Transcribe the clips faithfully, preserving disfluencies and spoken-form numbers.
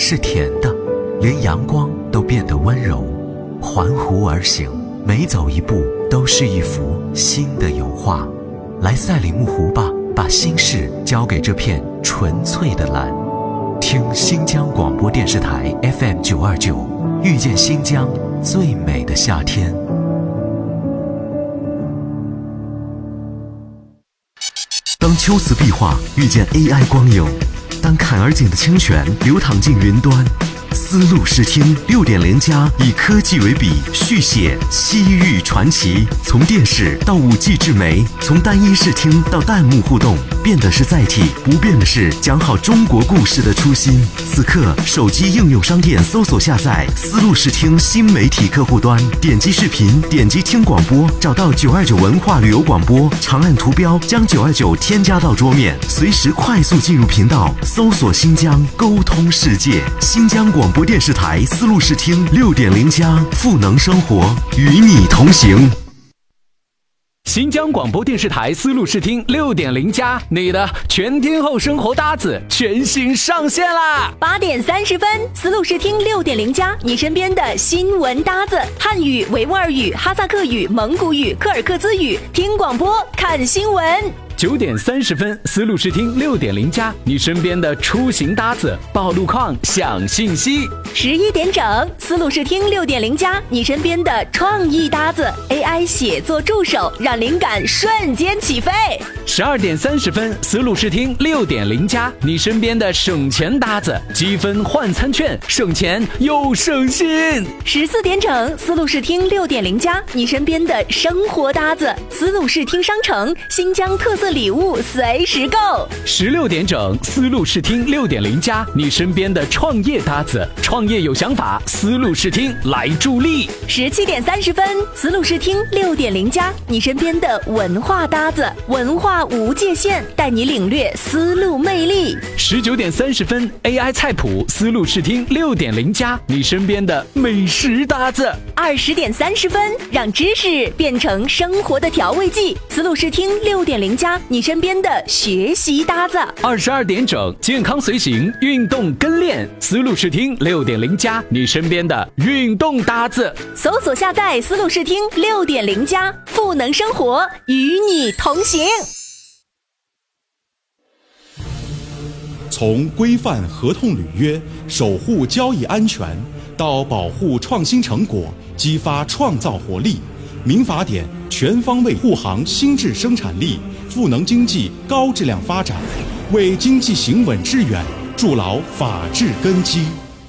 是甜的，连阳光都变得温柔。环湖而行，每走一步都是一幅新的油画。来赛里木湖吧，把心事交给这片纯粹的蓝。听新疆广播电视台 F M 九二九，遇见新疆最美的夏天。当秋瓷壁画遇见 A I 光影，当坎儿井的清泉流淌进云端，丝路视听 六点零 加以科技为笔，续写西域传奇。从电视到 五 G 智媒，从单一视听到弹幕互动，变的是载体，不变的是讲好中国故事的初心。此刻，手机应用商店搜索下载丝路视听新媒体客户端，点击视频，点击听广播，找到九二九文化旅游广播，长按图标将九二九添加到桌面，随时快速进入频道，搜索新疆，沟通世界。新疆广播电视台丝路视听 六点零 加，赋能生活，与你同行。 新疆广播电视台丝路视听 六点零 加，你的全天候生活搭子全新上线啦！ 八点三十分，丝路视听 六点零 加，你身边的新闻搭子，汉语、维吾尔语、哈萨克语、蒙古语、柯尔克孜语，听广播看新闻。 九点三十分，丝路视听 六点零 加，你身边的出行搭子，报路况、享信息。 十一点整，丝路视听 六点零 加，你身边的创意搭子 ，A I 写作助手，让灵感瞬间起飞。 十二点三十分，丝路视听 六点零 加，你身边的省钱搭子，积分换餐券，省钱又省心。 十四点整，丝路视听 六点零 加，你身边的生活搭子，丝路视听商城，新疆特色礼物随时购。 十六点整，丝路视听 六点零 加，你身边的创业搭子，创业有想法，丝路视听来助力。 十七点三十分，丝路视听 六点零 加，你身边的文化搭子，文化无界限，带你领略丝路魅力。 十九点三十分 ，A I 菜谱，丝路视听 六点零 加，你身边的美食搭子。 二十点三十分，让知识变成生活的调味剂，丝路视听 六点零 加，你身边的学习搭子。 二十二点整，健康随行，运动跟练，丝路视听 六点零 加，你身边的运动搭子。 搜索下载丝路视听 六点零 加，赋能生活，与你同行。 从规范合同履约、守护交易安全，到保护创新成果、激发创造活力，民法典全方位护航新质生产力，赋能经济高质量发展，为经济行稳致远筑牢法治根基。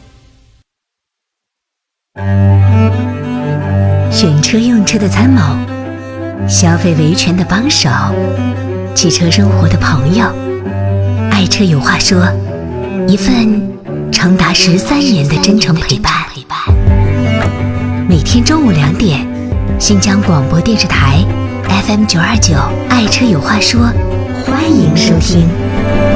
选车用车的参谋，消费维权的帮手，汽车生活的朋友。爱车有话说，一份长达十三年的真诚陪伴。每天中午两点，新疆广播电视台 F M 九二九，爱车有话说，欢迎收听。